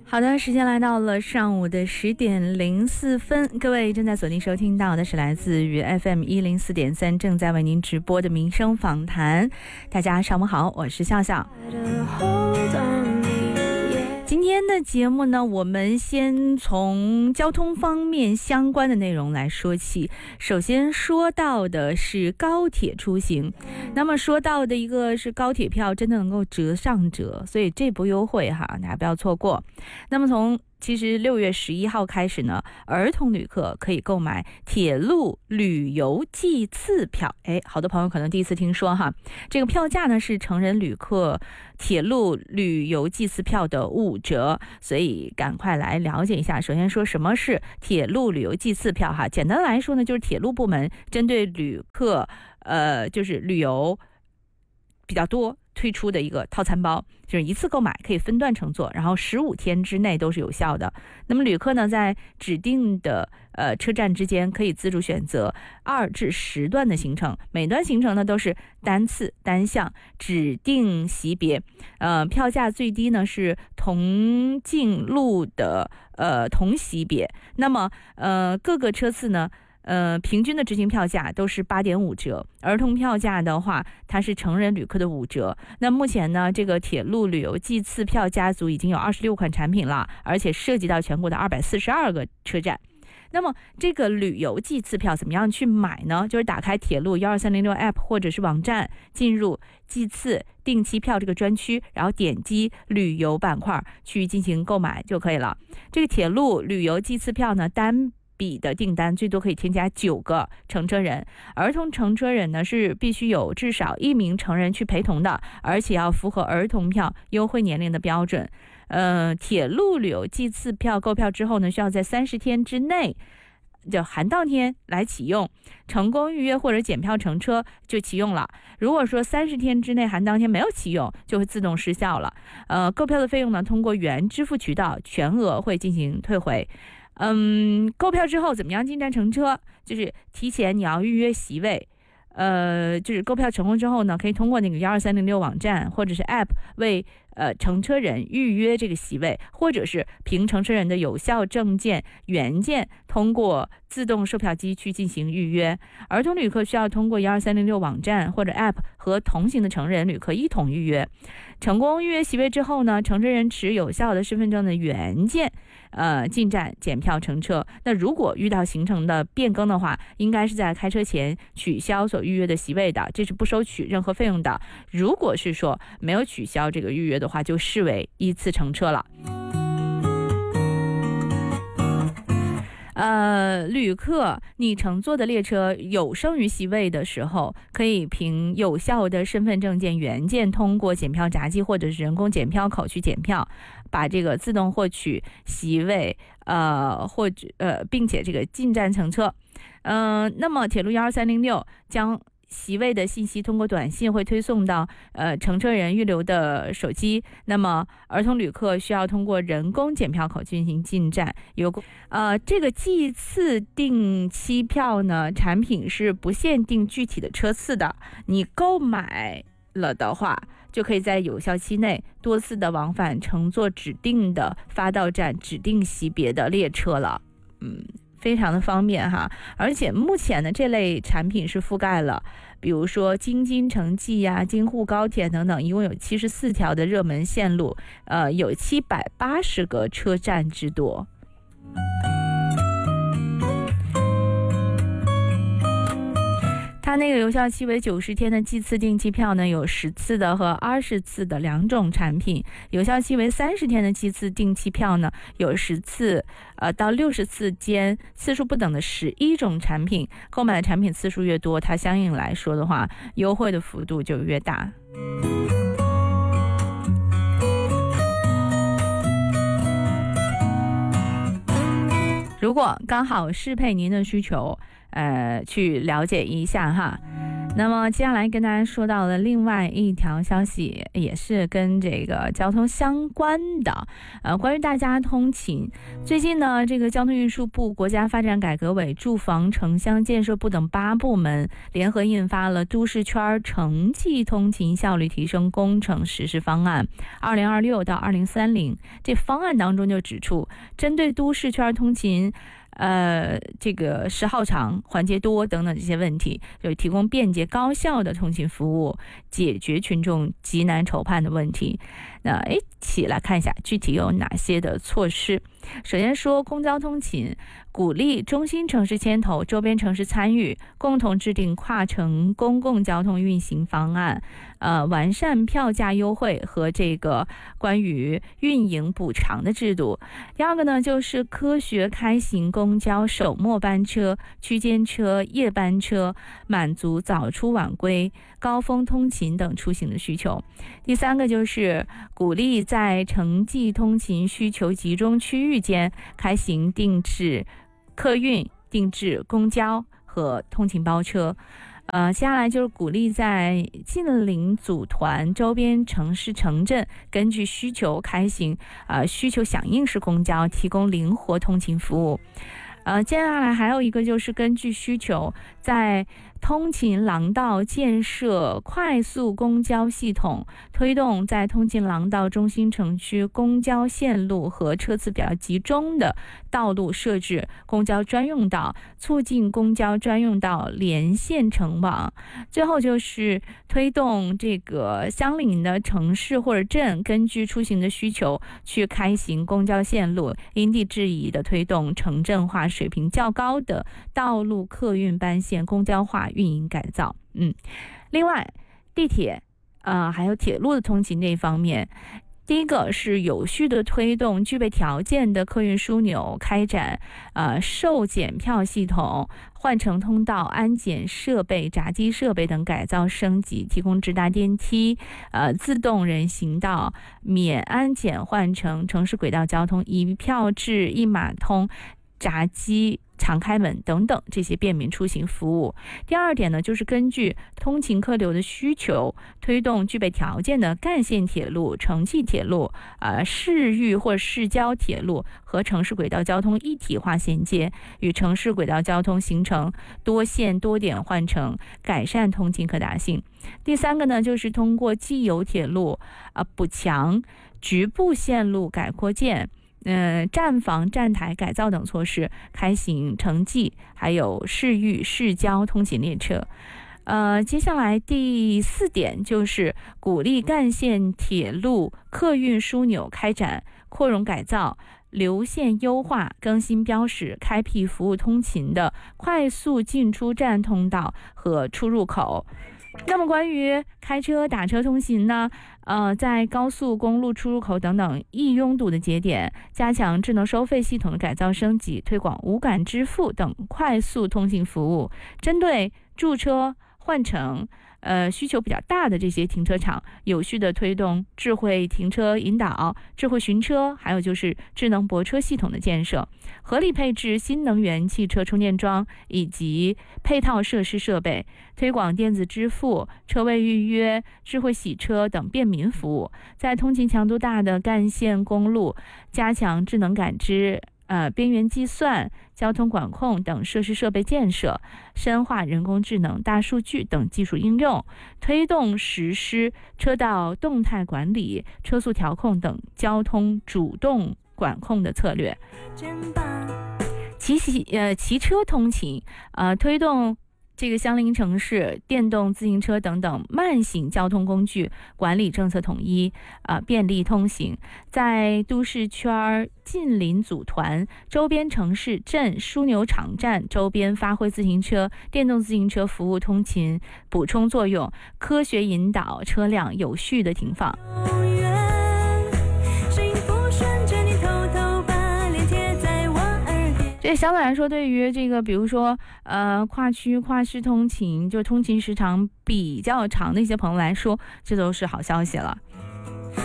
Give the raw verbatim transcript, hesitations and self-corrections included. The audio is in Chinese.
好的，时间来到了上午的十点零四分，各位正在锁定收听到的是来自于 F M 一零四点三正在为您直播的民生访谈。大家上午好，我是笑笑。今天的节目呢，我们先从交通方面相关的内容来说起。首先说到的是高铁出行，那么说到的一个是高铁票真的能够折上折，所以这波优惠哈，大家不要错过。那么从其实六月十一号开始呢，儿童旅客可以购买铁路旅游季次票。哎，好多朋友可能第一次听说哈，这个票价呢是成人旅客铁路旅游季次票的五折，所以赶快来了解一下。首先说什么是铁路旅游季次票哈，简单来说呢，就是铁路部门针对旅客呃就是旅游比较多推出的一个套餐包，就是一次购买可以分段乘坐，然后十五天之内都是有效的。那么旅客呢，在指定的呃车站之间可以自主选择二至十段的行程，每段行程呢都是单次单项指定级别，呃，票价最低呢是同径路的呃同级别。那么呃各个车次呢，呃，平均的执行票价都是八点五折，儿童票价的话，它是成人旅客的五折。那目前呢，这个铁路旅游季次票家族已经有二十六款产品了，而且涉及到全国的二百四十二个车站。那么这个旅游季次票怎么样去买呢？就是打开铁路一二三零六 App 或者是网站，进入季次定期票这个专区，然后点击旅游板块去进行购买就可以了。这个铁路旅游季次票呢，单笔的订单最多可以添加九个乘车人，儿童乘车人呢是必须有至少一名成人去陪同的，而且要符合儿童票优惠年龄的标准。呃，铁路旅游季次票购票之后呢，需要在三十天之内，就含当天来启用，成功预约或者检票乘车就启用了。如果说三十天之内含当天没有启用，就会自动失效了。呃，购票的费用呢，通过原支付渠道全额会进行退回。嗯，购票之后怎么样进站乘车？就是提前你要预约席位，呃，就是购票成功之后呢，可以通过那个一二三零六网站或者是 App 为呃乘车人预约这个席位，或者是凭乘车人的有效证件原件通过自动售票机去进行预约。儿童旅客需要通过一二三零六网站或者 App 和同行的成人旅客一同预约。成功预约席位之后呢，乘车人持有效的身份证的原件呃，进站检票乘车。那如果遇到行程的变更的话，应该是在开车前取消所预约的席位的，这是不收取任何费用的。如果是说没有取消这个预约的话，就视为依次乘车了。呃，旅客你乘坐的列车有剩余席位的时候，可以凭有效的身份证件原件通过检票闸机或者是人工检票口去检票，把这个自动获取席位，呃，或者呃，并且这个进站乘车。嗯、呃，那么铁路一二三零六将席位的信息通过短信会推送到呃乘车人预留的手机。那么儿童旅客需要通过人工检票口进行进站。有呃这个季次定期票呢，产品是不限定具体的车次的，你购买了的话，就可以在有效期内多次的往返乘坐指定的发到站指定级别的列车了。嗯。非常的方便哈，而且目前呢，这类产品是覆盖了，比如说京津城际呀、京沪高铁等等，一共有七十四条的热门线路，呃，有七百八十个车站之多。它那个有效期为九十天的季次定期票呢，有十次的和二十次的两种产品；有效期为三十天的季次定期票呢，有十次呃到六十次间次数不等的十一种产品。购买的产品次数越多，它相应来说的话，优惠的幅度就越大。如果刚好适配您的需求，呃，去了解一下哈。 那么接下来跟大家说到的另外一条消息，也是跟这个交通相关的，呃，关于大家通勤。最近呢，这个交通运输部、国家发展改革委、住房城乡建设部等八部门联合印发了都市圈城际通勤效率提升工程实施方案二零二六到二零三零。这方案当中就指出，针对都市圈通勤呃，这个时耗长、环节多等等这些问题，就提供便捷高效的通勤服务，解决群众急难愁盼的问题。那哎，一起来看一下具体有哪些的措施。首先说公交通勤，鼓励中心城市牵头，周边城市参与，共同制定跨城公共交通运行方案，呃，完善票价优惠和这个关于运营补偿的制度。第二个呢，就是科学开行公交首末班车、区间车、夜班车，满足早出晚归、高峰通勤等出行的需求。第三个就是鼓励在城际通勤需求集中区域间开行定制客运、定制公交和通勤包车。呃，接下来就是鼓励在近邻组团周边城市城镇根据需求开行呃需求响应式公交，提供灵活通勤服务。呃，接下来还有一个就是根据需求，在通勤廊道建设快速公交系统，推动在通勤廊道中心城区公交线路和车次比较集中的道路设置公交专用道，促进公交专用道连线成网。最后就是推动这个相邻的城市或者镇根据出行的需求去开行公交线路，因地制宜的推动城镇化水平较高的道路客运班线公交化运营改造。嗯，另外地铁呃还有铁路的通勤这一方面，第一个是有序的推动具备条件的客运枢纽开展呃售检票系统、换乘通道、安检设备、闸机设备等改造升级，提供直达电梯、呃自动人行道、免安检换乘、城市轨道交通、一票制、一码通、闸机、常开门等等这些便民出行服务。第二点呢，就是根据通勤客流的需求，推动具备条件的干线铁路、城际铁路、呃市域或市郊铁路和城市轨道交通一体化衔接，与城市轨道交通形成多线多点换乘，改善通勤可达性。第三个呢，就是通过既有铁路呃补强、局部线路改扩建、呃，站房、站台改造等措施，开行城际还有市域、市郊通勤列车。呃，接下来第四点就是鼓励干线铁路客运枢纽开展扩容改造、流线优化、更新标识，开辟服务通勤的快速进出站通道和出入口。那么关于开车打车通行呢，呃，在高速公路出入口等等易拥堵的节点，加强智能收费系统的改造升级，推广无感支付等快速通行服务。针对驻车、换乘呃需求比较大的这些停车场，有序的推动智慧停车引导、智慧寻车，还有就是智能泊车系统的建设，合理配置新能源汽车充电桩以及配套设施设备，推广电子支付、车位预约、智慧洗车等便民服务。在通勤强度大的干线公路，加强智能感知、呃边缘计算、交通管控等设施设备建设，深化人工智能、大数据等技术应用，推动实施车道动态管理、车速调控等交通主动管控的策略。骑骑呃骑车通勤，呃推动这个相邻城市电动自行车等等慢行交通工具管理政策统一，呃便利通行。在都市圈近邻组团、周边城市镇枢纽场站周边发挥自行车、电动自行车服务通勤补充作用，科学引导车辆有序的停放。这相对来说，对于这个比如说呃跨区跨市通勤，就通勤时长比较长的一些朋友来说，这都是好消息了。